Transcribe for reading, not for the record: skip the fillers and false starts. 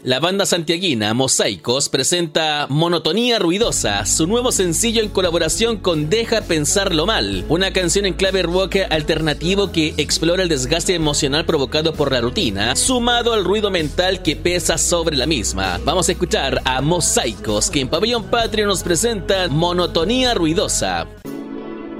La banda santiaguina Mosaicos presenta Monotonía Ruidosa, su nuevo sencillo en colaboración con Deja Pensarlo Mal, una canción en clave rock alternativo que explora el desgaste emocional provocado por la rutina, sumado al ruido mental que pesa sobre la misma. Vamos a escuchar a Mosaicos, que en Pabellón Patrio nos presentan Monotonía Ruidosa.